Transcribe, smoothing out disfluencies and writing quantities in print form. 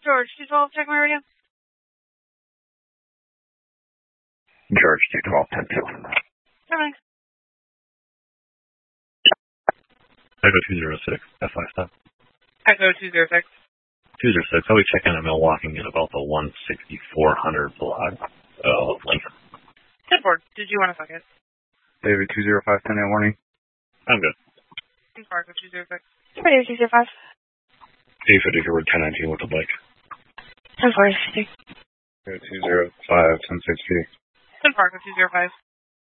George, 212, check my radio. George, 212, 10-2. Everything. Echo 206, F5 stop. Echo 206. 206, I'll be checking in Milwaukee and get about the 16400 block of Lincoln. 10-4, did you want to fuck it? David 205, 10 8 warning. I'm good. Echo 206. Radio 205. A50 forward 1019 with the bike. 10-4, 50. 205, 1060. 10-4, Echo 205.